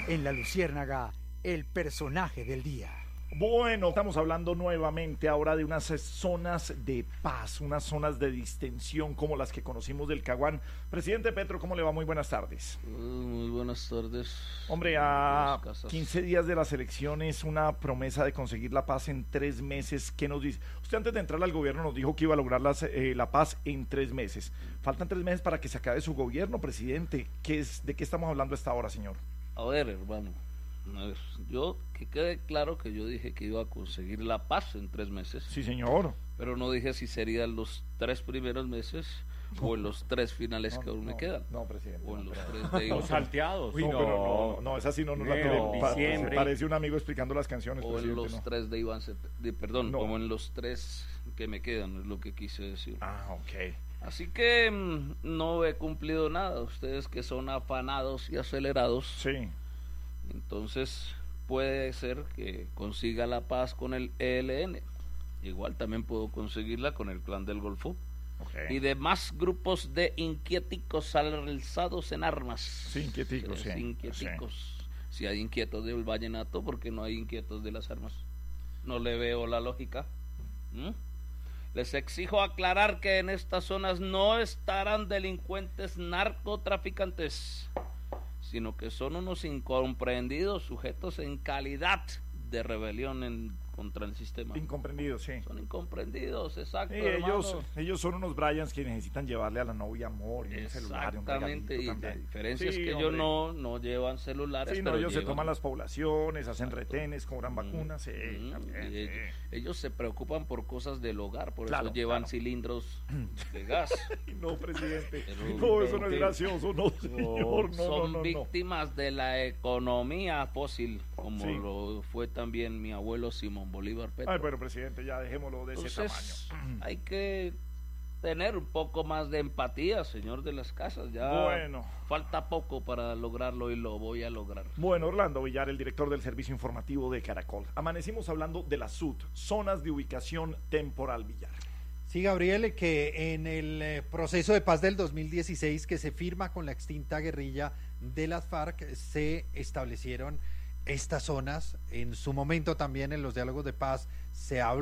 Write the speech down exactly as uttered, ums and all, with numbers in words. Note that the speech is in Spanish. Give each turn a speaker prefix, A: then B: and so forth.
A: En La Luciérnaga, el personaje del día.
B: Bueno, estamos hablando nuevamente ahora de unas zonas de paz, unas zonas de distensión como las que conocimos del Caguán. Presidente Petro, ¿cómo le va? Muy buenas tardes.
C: Uh, muy buenas tardes.
B: Hombre, a quince días de las elecciones, una promesa de conseguir la paz en tres meses. ¿Qué nos dice? Usted antes de entrar al gobierno nos dijo que iba a lograr las, eh, la paz en tres meses. Faltan tres meses para que se acabe su gobierno, presidente. ¿Qué es, ¿De qué estamos hablando a esta hora, señor?
C: A ver, hermano. A ver, yo, que quede claro que yo dije que iba a conseguir la paz en tres meses.
B: Sí, señor.
C: Pero no dije si serían los tres primeros meses no. o en los tres finales no, que aún no, me quedan.
B: No, presidente.
C: O en
B: no,
C: los
B: pero...
C: tres de
D: Los salteados.
B: Uy, no, no, no, no, esa sí no nos la tenemos.
D: Diciembre.
B: Parece un amigo explicando las canciones.
C: O en los no. tres de Iván Cepeda, de, perdón,
B: no.
C: como en los tres que me quedan, es lo que quise decir.
B: Ah, ok.
C: Así que mmm, no he cumplido nada. Ustedes que son afanados y acelerados.
B: Sí.
C: Entonces puede ser que consiga la paz con el E L N. Igual también puedo conseguirla con el Clan del Golfo.
B: Okay.
C: Y demás grupos de inquieticos alzados en armas.
B: Sí, inquieticos, sí.
C: Inquieticos.
B: Sí.
C: Si hay inquietos del vallenato, ¿por qué no hay inquietos de las armas? No le veo la lógica. ¿Mm? Les exijo aclarar que en estas zonas no estarán delincuentes narcotraficantes, sino que son unos incomprendidos sujetos en calidad de rebelión en, contra el sistema.
B: Incomprendidos, sí.
C: Son incomprendidos, exacto.
B: Sí, ellos, ellos son unos Bryans que necesitan llevarle a la novia amor y un celular y un regalito
C: y
B: también.
C: La diferencia
B: sí,
C: es que
B: hombre.
C: ellos no, no llevan celulares.
B: Sí, no,
C: pero
B: ellos
C: llevan...
B: se toman las poblaciones, hacen
C: exacto.
B: retenes, cobran mm, vacunas, sí,
C: mm,
B: también,
C: y
B: sí.
C: ellos, ellos se preocupan por cosas del hogar, por
B: claro,
C: eso llevan
B: claro.
C: cilindros de gas.
B: No, presidente,
C: pero,
B: no, eso no es gracioso, no, señor, no,
C: son
B: no, no,
C: víctimas
B: no.
C: de la economía fósil, como
B: sí.
C: lo fue también mi abuelo Simón Bolívar Petro.
B: Ay, pero presidente, ya dejémoslo de
C: Entonces,
B: ese tamaño.
C: Hay que tener un poco más de empatía, señor de las casas. Ya
B: bueno.
C: falta poco para lograrlo y lo voy a lograr.
B: Bueno, Orlando Villar, el director del Servicio Informativo de Caracol. Amanecimos hablando de las S U T, zonas de ubicación temporal, Villar.
A: Sí, Gabriel, que en el eh, proceso de paz del dos mil dieciséis que se firma con la extinta guerrilla de las FARC, se establecieron estas zonas. En su momento también en los diálogos de paz se habló